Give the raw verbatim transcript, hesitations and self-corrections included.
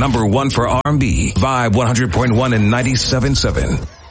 number one for R and B, Vibe one hundred point one and ninety-seven point seven.